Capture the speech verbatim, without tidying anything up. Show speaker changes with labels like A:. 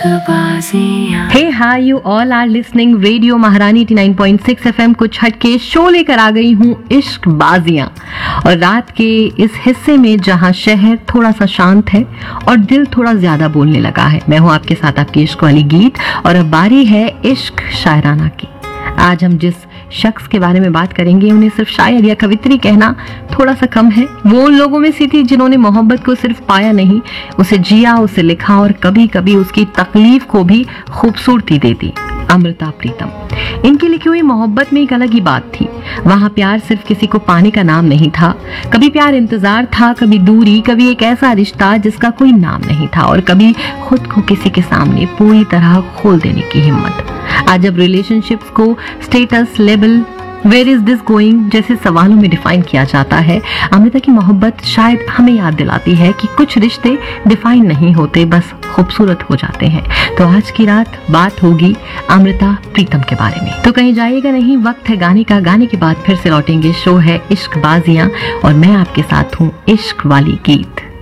A: Hey, hi, you all are listening radio महारानी eighty nine point six F M. कुछ हटके show लेकर आ गई हूँ, इश्क बाजियां। और रात के इस हिस्से में जहाँ शहर थोड़ा सा शांत है और दिल थोड़ा ज्यादा बोलने लगा है, मैं हूँ आपके साथ आपकी इश्क वाली गीत। और अब बारी है इश्क शायराना की। आज हम जिस शख्स के बारे में बात करेंगे, उन्हें सिर्फ शायर या कवित्री कहना थोड़ा सा कम है। वो उन लोगों में से थी जिन्होंने मोहब्बत को सिर्फ पाया नहीं, उसे जिया, उसे लिखा और कभी कभी उसकी तकलीफ को भी खूबसूरती दे दी। अमृता प्रीतम। इनकी लिखी हुई मोहब्बत में एक अलग ही बात थी। वहां प्यार सिर्फ किसी को पाने का नाम नहीं था। कभी प्यार इंतजार था, कभी दूरी, कभी एक ऐसा रिश्ता जिसका कोई नाम नहीं था, और कभी खुद को किसी के सामने पूरी तरह खोल देने की हिम्मत। आज जब रिलेशनशिप्स को status, level, where is this going जैसे सवालों में डिफाइन किया जाता है, अमृता की मोहब्बत शायद हमें याद दिलाती है कि कुछ रिश्ते डिफाइन नहीं होते, बस खूबसूरत हो जाते हैं। तो आज की रात बात होगी अमृता प्रीतम के बारे में। तो कहीं जाइएगा नहीं, वक्त है गाने का। गाने के बाद फिर से लौटेंगे। शो है इश्क बाजियां और मैं आपके साथ हूँ इश्क वाली गीत।